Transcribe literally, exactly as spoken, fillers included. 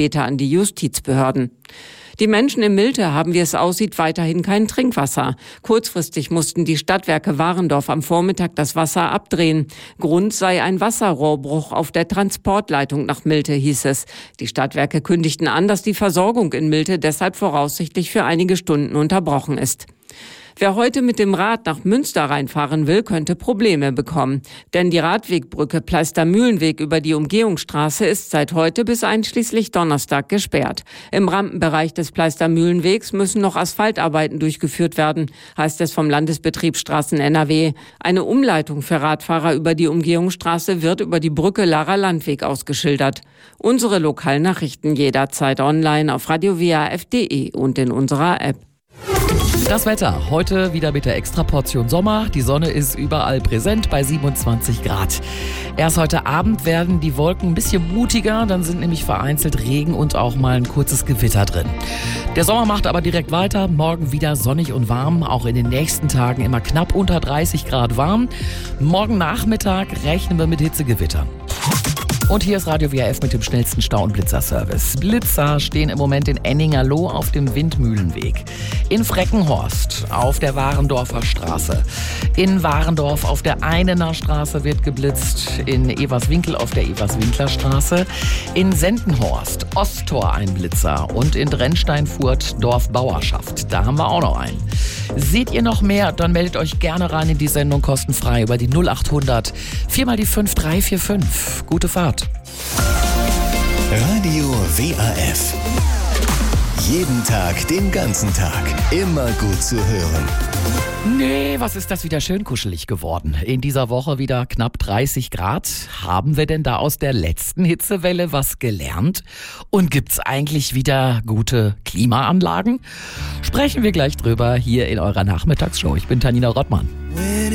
Gebete an die Justizbehörden. Die Menschen in Milte haben, wie es aussieht, weiterhin kein Trinkwasser. Kurzfristig mussten die Stadtwerke Warendorf am Vormittag das Wasser abdrehen. Grund sei ein Wasserrohrbruch auf der Transportleitung nach Milte, hieß es. Die Stadtwerke kündigten an, dass die Versorgung in Milte deshalb voraussichtlich für einige Stunden unterbrochen ist. Wer heute mit dem Rad nach Münster reinfahren will, könnte Probleme bekommen. Denn die Radwegbrücke Pleistermühlenweg über die Umgehungsstraße ist seit heute bis einschließlich Donnerstag gesperrt. Im Rampenbereich des Pleistermühlenwegs müssen noch Asphaltarbeiten durchgeführt werden, heißt es vom Landesbetrieb Straßen N R W. Eine Umleitung für Radfahrer über die Umgehungsstraße wird über die Brücke Larer Landweg ausgeschildert. Unsere Lokalnachrichten jederzeit online auf radio w a f punkt d e und in unserer App. Das Wetter, heute wieder mit der Extraportion Sommer. Die Sonne ist überall präsent bei siebenundzwanzig Grad. Erst heute Abend werden die Wolken ein bisschen mutiger, dann sind nämlich vereinzelt Regen und auch mal ein kurzes Gewitter drin. Der Sommer macht aber direkt weiter, morgen wieder sonnig und warm, auch in den nächsten Tagen immer knapp unter dreißig Grad warm. Morgen Nachmittag rechnen wir mit Hitzegewittern. Und hier ist Radio W R F mit dem schnellsten Stau- und Blitzerservice. Blitzer stehen im Moment in Enningerloh auf dem Windmühlenweg, in Freckenhorst auf der Warendorfer Straße, in Warendorf auf der Einener Straße wird geblitzt, in Everswinkel auf der Everswinkler in Sendenhorst, Osttor ein Blitzer und in Drennsteinfurt Dorfbauerschaft. Da haben wir auch noch einen. Seht ihr noch mehr, dann meldet euch gerne rein in die Sendung kostenfrei über die null acht hundert vier mal die fünf drei vier fünf. Gute Fahrt. Radio W A F. Jeden Tag, den ganzen Tag. Immer gut zu hören. Nee, was ist das wieder schön kuschelig geworden. In dieser Woche wieder knapp dreißig Grad. Haben wir denn da aus der letzten Hitzewelle was gelernt? Und gibt's eigentlich wieder gute Klimaanlagen? Sprechen wir gleich drüber hier in eurer Nachmittagsshow. Ich bin Tanina Rottmann.